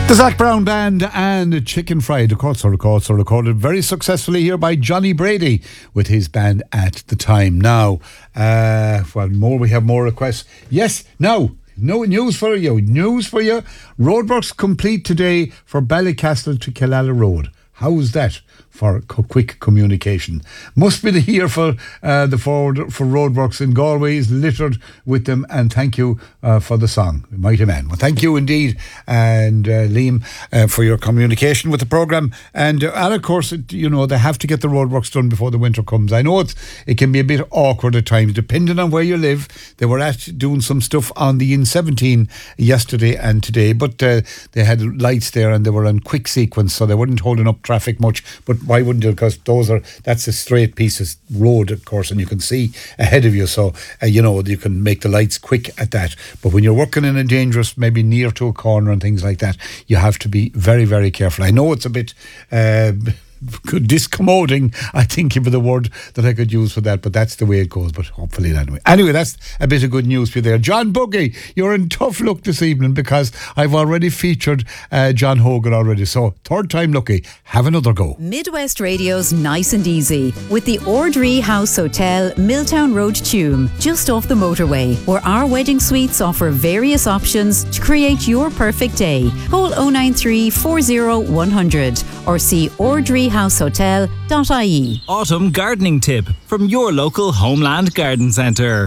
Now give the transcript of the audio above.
The Zac Brown Band and Chicken Fried, of course, are recorded very successfully here by Johnny Brady with his band at the time. Now, we have more requests. Yes, now, no news for you. Roadworks complete today for Ballycastle to Killala Road. How's that for quick communication? Must be the year for the forward for roadworks in Galway is littered with them. And thank you for the song, Mighty Man. Well, thank you indeed, and Liam, for your communication with the programme. And of course, they have to get the roadworks done before the winter comes. I know it can be a bit awkward at times, depending on where you live. They were doing some stuff on the N17 yesterday and today, but they had lights there and they were on quick sequence, so they weren't holding up traffic much. But why wouldn't you? Because that's a straight piece of road, of course, and you can see ahead of you, so you can make the lights quick at that. But when you're working in a dangerous, maybe near to a corner and things like that, you have to be very, very careful. I know it's a bit discommoding, I think, if the word that I could use for that, but that's the way it goes. But hopefully anyway, that's a bit of good news for you there. John Buggy, you're in tough luck this evening because I've already featured John Hogan already, so third time lucky. Have another go. Midwest Radio's Nice and Easy with the Ordree House Hotel, Milltown Road, Tuam, just off the motorway, where our wedding suites offer various options to create your perfect day. Call 093 40 100 or see ordreehousehotel.ie. Autumn gardening tip from your local Homeland Garden Centre.